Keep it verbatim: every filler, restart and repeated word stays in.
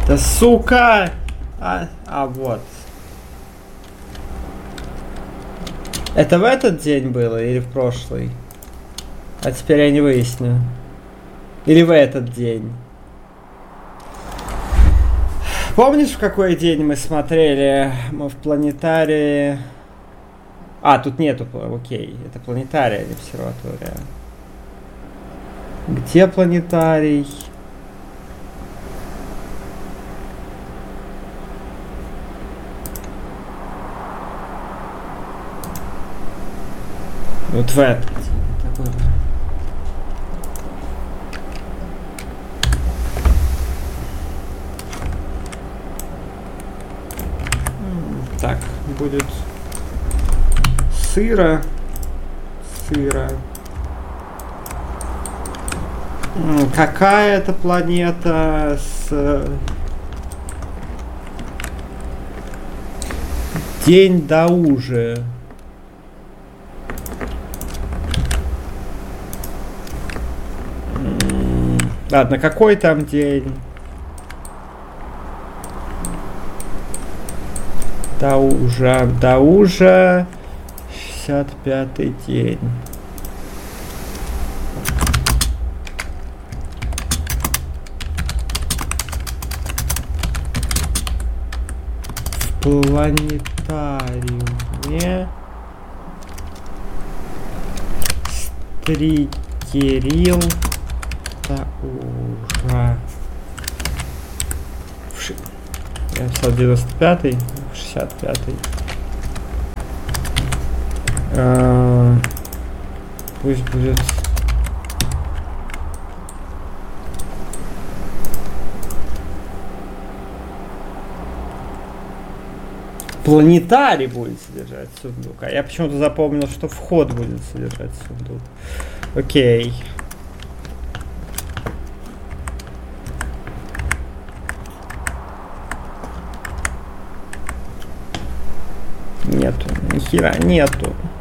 Да сука! А, а вот. Это в этот день было или в прошлый? А теперь я не выясню. Или в этот день? Помнишь, в какой день мы смотрели? Мы в планетарии... А, тут нету, окей. Это планетария, а не обсерватория. Где планетарий? Вот в этот день это было. Так, будет сыра, сыра. Какая это планета с... День Даужи. Ладно, какой там день? Даужа, Даужа, шестьдесят пятый день. В планетариуме Стрикерил Даужа. Я написал девяносто пятый, шестьдесят пятый. А, пусть будет... Планетарий будет содержать сундук. А я почему-то запомнил, что вход будет содержать сундук. Окей. Нету, ни хера нету.